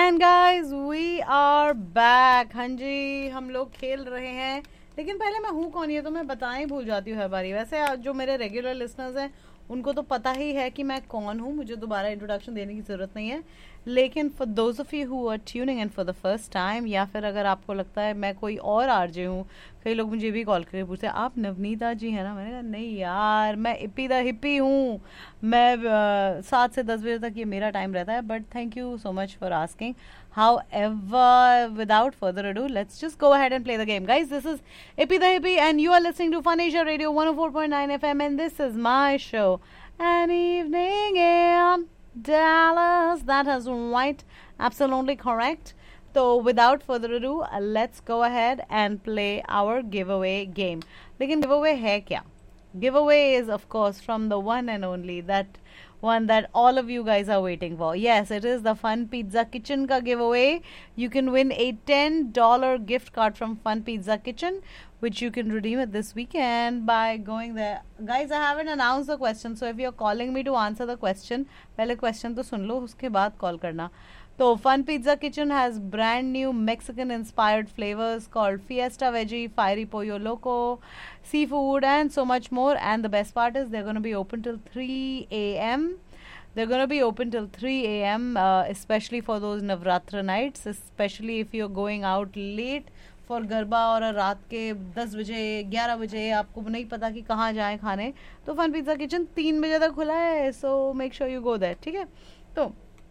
And guys we are back. हाँ जी, हम लोग खेल रहे हैं, लेकिन पहले मैं हूँ कौन, ये तो मैं बताना ही भूल जाती हूँ हर बारी। वैसे जो मेरे रेगुलर लिसनर्स हैं उनको तो पता ही है कि मैं कौन हूँ, मुझे दोबारा इंट्रोडक्शन देने की ज़रूरत नहीं है। लेकिन for those of you who are tuning in for the first time, या फिर अगर आपको लगता है मैं कोई और आरजे हूँ, कई लोग मुझे भी कॉल करके पूछते हैं आप नवनीता जी हैं ना। मैंने कहा नहीं यार, मैं इप्पी द हिप्पी हूँ। मैं 7 से 10 बजे तक ये मेरा टाइम रहता है, but thank you so much for asking. However, without further ado, let's just go ahead and play the game. Guys, this is Ippy the Hippie and you are listening to Fun Asia Radio 104.9 FM and this is my show, An Evening in Dallas. That is right. Absolutely correct. So without further ado, let's go ahead and play our giveaway game. लेकिन giveaway है क्या? Giveaway is of course from the one and only that one that all of you guys are waiting for. Yes, it is the Fun Pizza Kitchen ka giveaway. You can win a $10 gift card from Fun Pizza Kitchen, which you can redeem it this weekend by going there. Guys, I haven't announced the question, so if you're calling me to answer the question, पहले question तो सुन लो, उसके बाद call करना. So Fun Pizza Kitchen has brand new Mexican inspired flavors called Fiesta Veggie, Fiery Pollo Loco, seafood and so much more. And the best part is they're going to be open till 3 a.m. They're going to be open till 3 a.m. Especially for those Navratra nights, especially if you're going out late for garba और रात के 10 बजे 11 बजे आपको नहीं पता कि कहाँ जाएं खाने, तो फन पिज्ज़ा किचन 3 बजे तक खुला है. So make sure you go there. ठीक है, तो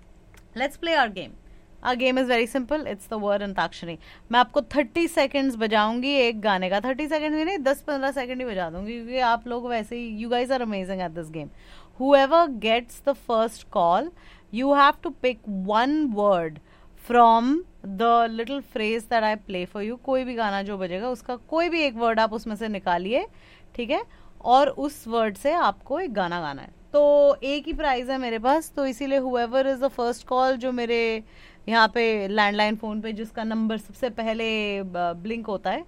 let's play our game. Our game is very simple. It's the word antakshari. मैं आपको 30 सेकेंड्स बजाऊंगी एक गाने का. 30 सेकेंड भी नहीं, 10-15 सेकेंड ही बजा दूंगी, क्योंकि आप लोग वैसे ही, you guys are amazing at this game. Whoever gets the first call, you have to pick one word from the little phrase that I play for you. कोई भी गाना जो बजेगा उसका कोई भी एक वर्ड आप उसमें से निकालिए, ठीक है, और उस वर्ड से आपको एक गाना गाना है. तो एक ही प्राइज है मेरे पास, तो इसीलिए whoever is the first call, जो मेरे यहाँ पे लैंडलाइन फ़ोन पे जिसका नंबर सबसे पहले ब्लिंक होता है,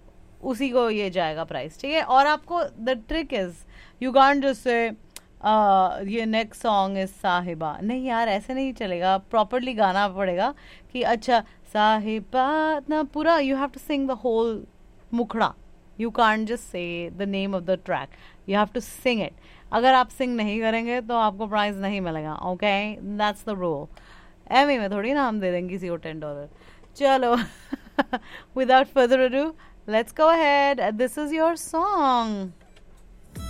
उसी को ये जाएगा प्राइस. ठीक है, और आपको the trick is you can't just say ये नेक्स्ट सॉन्ग इज साहिबा. नहीं यार, ऐसे नहीं चलेगा. प्रॉपरली गाना पड़ेगा कि अच्छा साहिबा ना पूरा. You have to sing the whole मुखड़ा. You can't just say the name of the track, you have to sing it. अगर आप सिंग नहीं करेंगे तो आपको प्राइज नहीं मिलेगा. Okay, that's the rule. Amy में थोड़ी ना हम दे देंगे किसी को $10. चलो, without further ado, let's go ahead. This is your song.